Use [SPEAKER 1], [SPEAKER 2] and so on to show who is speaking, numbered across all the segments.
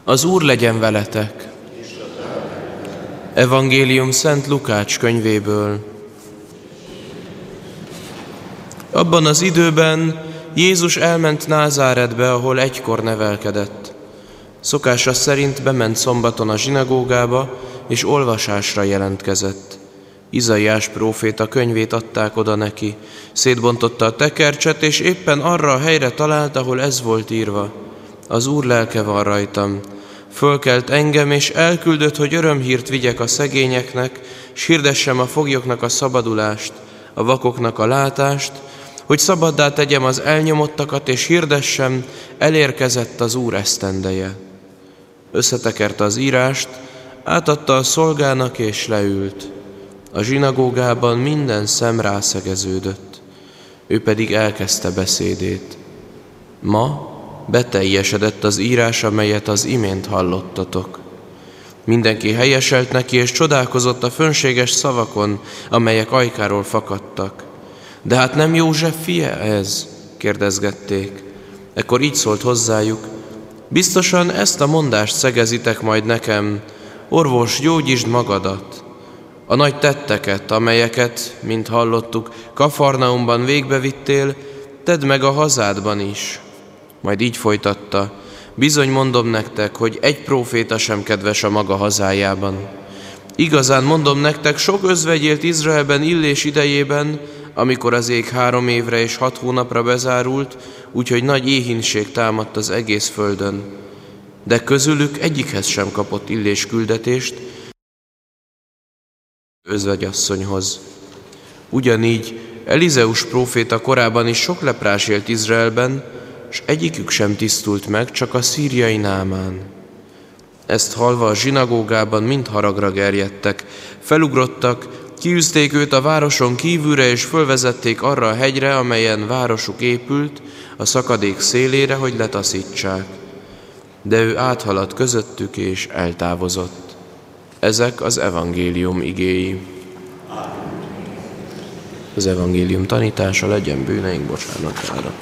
[SPEAKER 1] Az Úr legyen veletek! Evangélium Szent Lukács könyvéből. Abban az időben Jézus elment Názáretbe, ahol egykor nevelkedett. Szokása szerint bement szombaton a zsinagógába, és olvasásra jelentkezett. Izaiás próféta könyvét adták oda neki. Szétbontotta a tekercset, és éppen arra a helyre talált, ahol ez volt írva: Az Úr lelke van rajtam. Fölkelt engem, és elküldött, hogy örömhírt vigyek a szegényeknek, s hirdessem a foglyoknak a szabadulást, a vakoknak a látást, hogy szabaddá tegyem az elnyomottakat, és hirdessem, elérkezett az Úr esztendeje. Összetekerte az írást, átadta a szolgának, és leült. A zsinagógában minden szem rászegeződött. Ő pedig elkezdte beszédét. Ma beteljesedett az írás, amelyet az imént hallottatok. Mindenki helyeselt neki, és csodálkozott a fönséges szavakon, amelyek ajkáról fakadtak. De hát nem József fia ez? Kérdezgették. Ekkor így szólt hozzájuk: biztosan ezt a mondást szegezitek majd nekem: orvos, gyógyítsd magadat! A nagy tetteket, amelyeket, mint hallottuk, Kafarnaumban végbevittél, tedd meg a hazádban is. Majd így folytatta: bizony mondom nektek, hogy egy próféta sem kedves a maga hazájában. Igazán mondom nektek, sok özvegy élt Izraelben Illés idejében, amikor az ég 3 évre és 6 hónapra bezárult, úgyhogy nagy éhínség támadt az egész földön. De közülük egyikhez sem kapott Illés küldetést özvegyasszonyhoz. Ugyanígy Elizeus próféta korában is sok leprás élt Izraelben, s egyikük sem tisztult meg, csak a szíriai Námán. Ezt hallva a zsinagógában mind haragra gerjedtek, felugrottak, kiűzték őt a városon kívülre, és fölvezették arra a hegyre, amelyen városuk épült, a szakadék szélére, hogy letaszítsák. De ő áthaladt közöttük, és eltávozott. Ezek az evangélium igéi. Az evangélium tanítása legyen bűneink bocsánatára.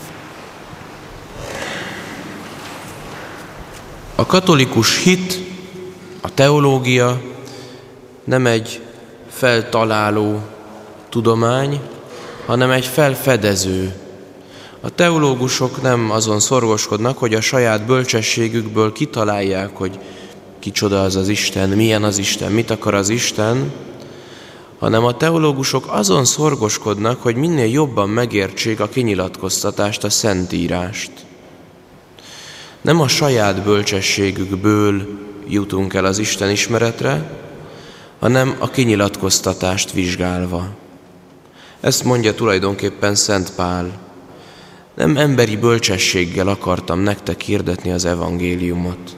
[SPEAKER 1] A katolikus hit, a teológia nem egy feltaláló tudomány, hanem egy felfedező. A teológusok nem azon szorgoskodnak, hogy a saját bölcsességükből kitalálják, hogy kicsoda az az Isten, milyen az Isten, mit akar az Isten, hanem a teológusok azon szorgoskodnak, hogy minél jobban megértsék a kinyilatkoztatást, a Szentírást. Nem a saját bölcsességükből jutunk el az Isten ismeretre, hanem a kinyilatkoztatást vizsgálva. Ezt mondja tulajdonképpen Szent Pál. Nem emberi bölcsességgel akartam nektek hirdetni az evangéliumot.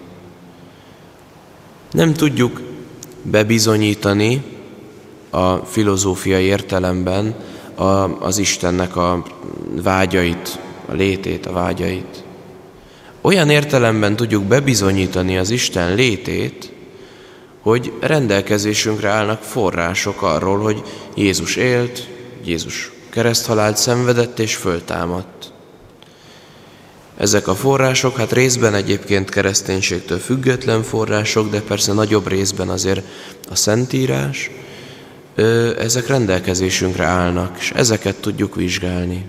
[SPEAKER 1] Nem tudjuk bebizonyítani a filozófiai értelemben az Istennek a vágyait, a létét, a vágyait. Olyan értelemben tudjuk bebizonyítani az Isten létét, hogy rendelkezésünkre állnak források arról, hogy Jézus élt, Jézus kereszthalált szenvedett és föltámadt. Ezek a források, hát részben egyébként kereszténységtől független források, de persze nagyobb részben azért a Szentírás, ezek rendelkezésünkre állnak, és ezeket tudjuk vizsgálni.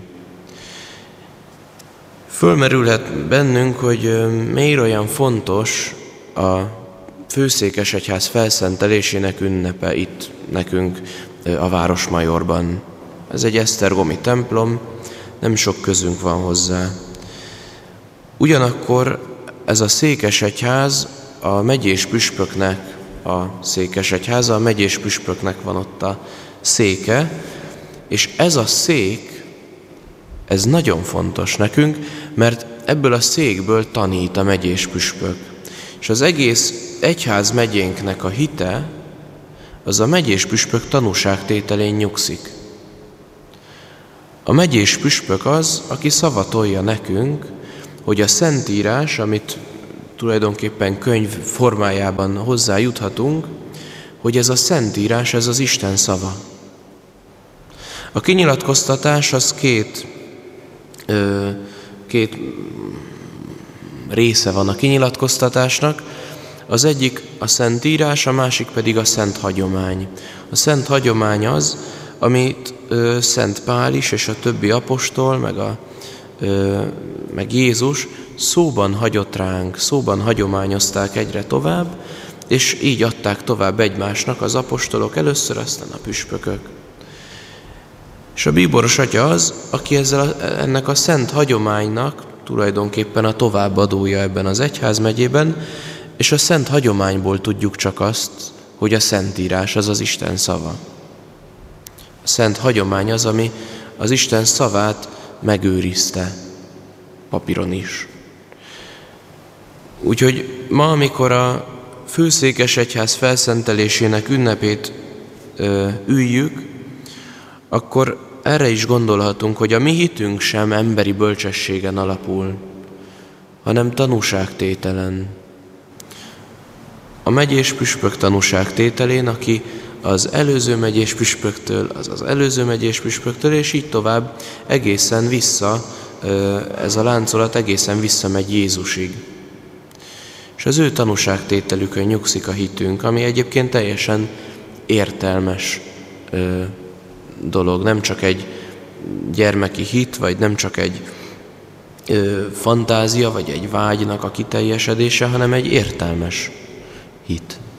[SPEAKER 1] Fölmerülhet bennünk, hogy miért olyan fontos a Főszékesegyház felszentelésének ünnepe itt nekünk a Városmajorban. Ez egy esztergomi templom, nem sok közünk van hozzá. Ugyanakkor ez a székesegyház a megyés püspöknek a székesegyháza, a megyés püspöknek van ott a széke, és ez a szék, ez nagyon fontos nekünk, mert ebből a székből tanít a megyés püspök. És az egész egyház megyénknek a hite, az a megyés püspök tanúságtételén nyugszik. A megyés püspök az, aki szavatolja nekünk, hogy a Szentírás, amit tulajdonképpen könyv formájában hozzájuthatunk, hogy ez a Szentírás, ez az Isten szava. A kinyilatkoztatás az két része van a kinyilatkoztatásnak. Az egyik a Szentírás, a másik pedig a Szent Hagyomány. A Szent Hagyomány az, amit Szent Pál is és a többi apostol, meg Jézus szóban hagyott ránk, szóban hagyományozták egyre tovább, és így adták tovább egymásnak az apostolok először, aztán a püspökök. És a bíboros atya az, aki ennek a szent hagyománynak tulajdonképpen a továbbadója ebben az egyházmegyében, és a szent hagyományból tudjuk csak azt, hogy a Szentírás az az Isten szava. A szent hagyomány az, ami az Isten szavát megőrizte papíron is. Úgyhogy ma, amikor a főszékes egyház felszentelésének ünnepét üljük, akkor erre is gondolhatunk, hogy a mi hitünk sem emberi bölcsességen alapul, hanem tanúságtételen. A megyés püspök tanúságtételén, aki az előző megyés püspöktől, az előző megyés püspöktől, és így tovább egészen vissza, ez a láncolat egészen visszamegy Jézusig. És az ő tanúságtételükön nyugszik a hitünk, ami egyébként teljesen értelmes dolog, nem csak egy gyermeki hit, vagy nem csak egy fantázia, vagy egy vágynak a kiteljesedése, hanem egy értelmes hit.